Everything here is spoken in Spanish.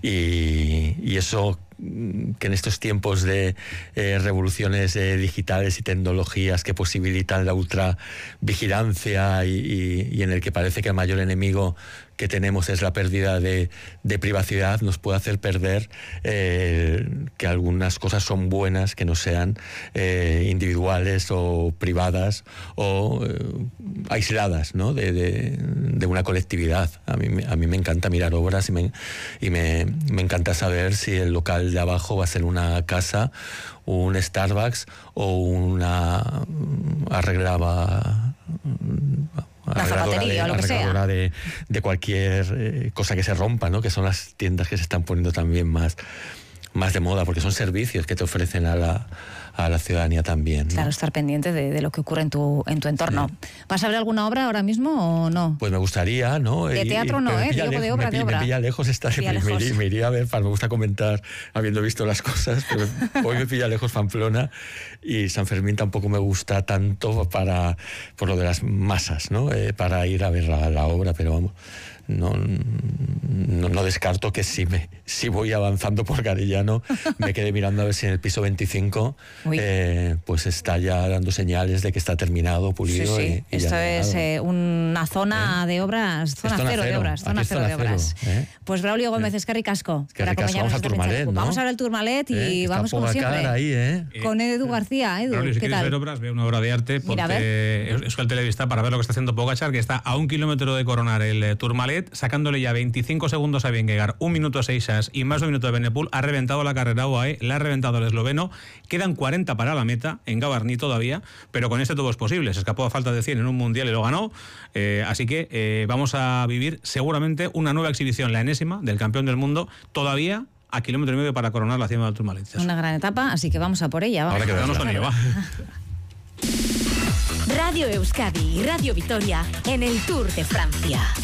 y eso, que en estos tiempos de revoluciones digitales y tecnologías que posibilitan la ultravigilancia y en el que parece que el mayor enemigo que tenemos es la pérdida de privacidad, nos puede hacer perder que algunas cosas son buenas, que no sean individuales o privadas o aisladas, ¿no? de una colectividad. A mí me encanta mirar obras y me encanta saber si el local de abajo va a ser una casa, un Starbucks o una arregladora de cualquier cosa que se rompa, ¿no? Que son las tiendas que se están poniendo también más de moda, porque son servicios que te ofrecen a la ciudadanía también, ¿no? Claro, estar pendiente de lo que ocurre en tu entorno. Sí. ¿Vas a ver alguna obra ahora mismo o no? Pues me gustaría, ¿no? De teatro no, digo de obra, de obra. Me pilla lejos me iría a ver, me gusta comentar habiendo visto las cosas, pero hoy me pilla lejos Pamplona y San Fermín tampoco me gusta tanto por lo de las masas, ¿no? Para ir a ver la obra, pero vamos, no descarto que si voy avanzando por Garellano me quede mirando a ver si en el piso 25 pues está ya dando señales de que está terminado, pulido. Sí. Y esto es una zona de obras, zona cero de obras. Pues Braulio Gómez, eskerrik asko. Vamos a Tourmalet, ¿no? Vamos ahora al Tourmalet y vamos como siempre. Ahí, con Edu García. Edu, Braulio, si quieres ver obras, ve una obra de arte, porque Euskal Telebista, para ver lo que está haciendo Pogačar, que está a 1 kilómetro de coronar el Tourmalet, sacándole ya 25 segundos a Vingegaard, 1 minuto 6 y más de 1 minuto de Benepul, ha reventado la carrera UAE, la ha reventado el esloveno, quedan 40 para la meta, en Gavarní todavía, pero con este todo es posible, se escapó a falta de 100 en un mundial y lo ganó, así que vamos a vivir seguramente una nueva exhibición, la enésima, del campeón del mundo, todavía a 1,5 kilómetros para coronar la cima del Tourmalet. Una gran etapa, así que vamos a por ella. Ahora que quedamos con ello, va. Radio Euskadi y Radio Vitoria en el Tour de Francia.